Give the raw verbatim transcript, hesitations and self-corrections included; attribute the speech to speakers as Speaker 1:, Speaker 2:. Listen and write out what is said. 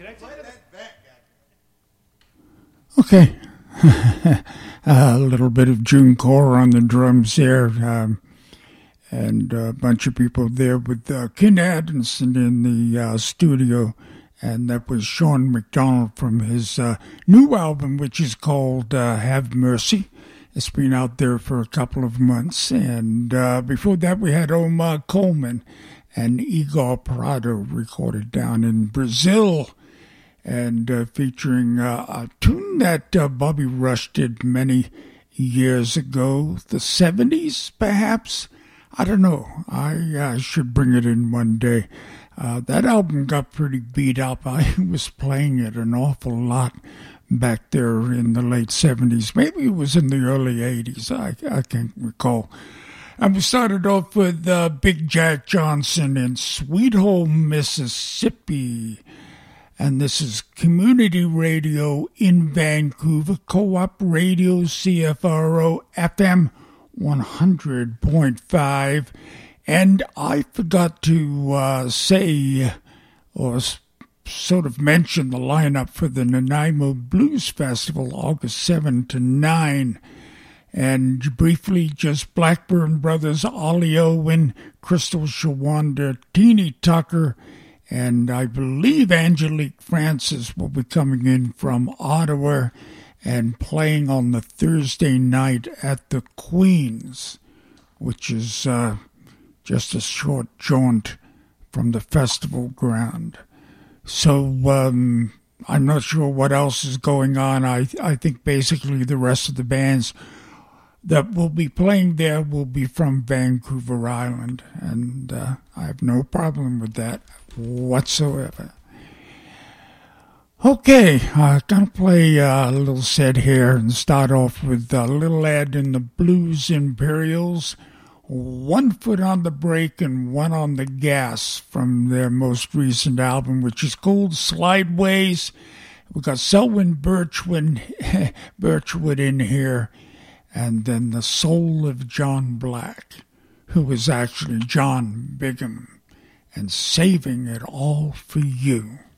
Speaker 1: Okay. A little bit of June Core on the drums there, um, and a bunch of people there with uh, Ken Adamson in the uh, studio, and that was Sean McDonald from his uh, new album, which is called uh, Have Mercy. It's been out there for a couple of months, and uh, before that we had Omar Coleman and Igor Prado recorded down in Brazil, and uh, featuring uh, a tune that uh, Bobby Rush did many years ago, the seventies perhaps? I don't know. I uh, should bring it in one day. Uh, that album got pretty beat up. I was playing it an awful lot back there in the late seventies. Maybe it was in the early eighties. I, I can't recall. And we started off with uh, Big Jack Johnson in Sweet Home, Mississippi. And this is Community Radio in Vancouver, Co-op Radio, C F R O, F M one hundred point five. And I forgot to uh, say, or sort of mention the lineup for the Nanaimo Blues Festival, August seventh to ninth. And briefly, just Blackburn Brothers, Ollie Owen, Crystal Shawanda, Teeny Tucker, and I believe Angelique Francis will be coming in from Ottawa and playing on the Thursday night at the Queen's, which is uh, just a short jaunt from the festival ground. So um, I'm not sure what else is going on. I I think basically the rest of the bands that will be playing there will be from Vancouver Island, and uh, I have no problem with that whatsoever. Okay, I'm going to play uh, a little set here and start off with uh, Little Ed and the Blues Imperials, One Foot on the Brake and One on the Gas from their most recent album, which is called Slideways. We've got Selwyn Birchwood, Birchwood in here, and then the soul of John Black, who was actually John Bigham, and Saving It All for You.